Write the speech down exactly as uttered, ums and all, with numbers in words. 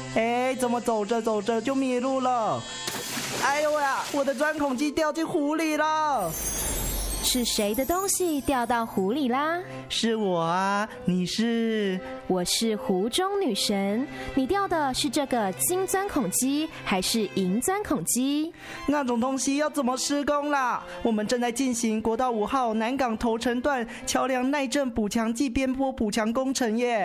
哎，怎么走着走着就迷路了？哎呦呀，我的钻孔机掉进湖里了！ 是谁的东西掉到湖里啦？ 是我啊，你是？ 我是湖中女神。你掉的是这个金钻孔机还是银钻孔机？ 那种东西要怎么施工啦？我们正在进行国道五号南港头城段桥梁耐震补强暨边坡补强工程耶。